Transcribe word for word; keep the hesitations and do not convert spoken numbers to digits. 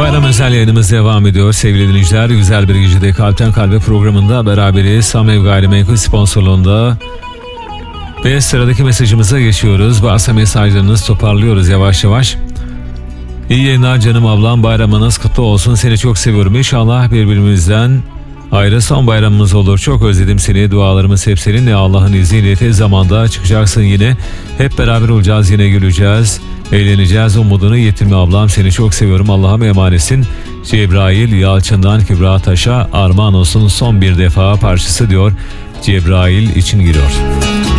Bayram özel yayınımız devam ediyor sevgili dinleyiciler. Güzel bir gecede Kalpten Kalbe programında beraberiz. Samev Gayrimenkul sponsorluğunda. Ve sıradaki mesajımıza geçiyoruz. Varsa mesajlarınızı toparlıyoruz yavaş yavaş. İyi yayınlar canım ablam, bayramınız kutlu olsun. Seni çok seviyorum. İnşallah birbirimizden ayrı son bayramımız olur. Çok özledim seni. Dualarımız hep seninle. Allah'ın izniyle tez zamanda çıkacaksın yine. Hep beraber olacağız, yine güleceğiz, eğleneceğiz. Umudunu yitirme ablam. Seni çok seviyorum. Allah'a emanetsin. Cebrail Yalçın'dan Kübra Taş'a armağan olsun son bir defa parçası diyor. Cebrail için giriyor.